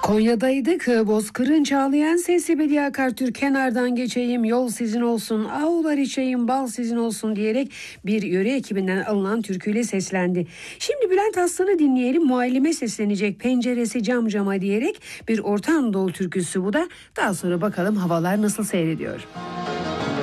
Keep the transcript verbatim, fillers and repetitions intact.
Konya'daydık. Bozkır'ın çağlayan sesi Bediye Akartürk kenardan geçeyim, yol sizin olsun, ağlar içeyim, bal sizin olsun diyerek bir yöre ekibinden alınan türküyle seslendi. Şimdi Bülent Aslan'ı dinleyelim. Muallime seslenecek, penceresi cam cama diyerek bir Orta Anadolu türküsü bu da. Daha sonra bakalım havalar nasıl seyrediyor.